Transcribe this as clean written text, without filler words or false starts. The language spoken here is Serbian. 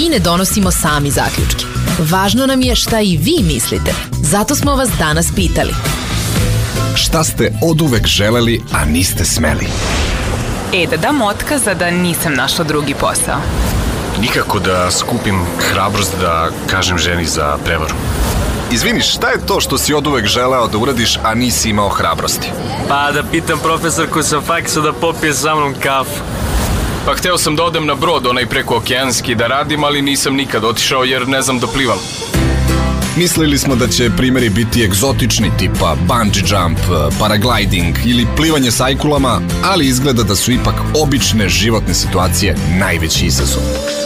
mi ne donosimo sami zaključke. Važno nam je šta i vi mislite. Zato smo vas danas pitali. Šta ste oduvek želeli, a niste smeli? Da dam otkaz, a da nisam našla drugi posao. Nikako da skupim hrabrost da kažem ženi za prevaru. Izvini, šta je to što si oduvek želeo da uradiš, a nisi imao hrabrosti? Pa da pitam profesorku sa faksa da popije sa mnom kafu. Pa hteo sam da odem na brod, onaj prekookeanski, da radim, ali nisam nikad otišao jer ne znam da plivam. Mislili smo da će primjeri biti egzotični, tipa bungee jump, paragliding ili plivanje sajkulama, ali izgleda da su ipak obične životne situacije najveći izazov.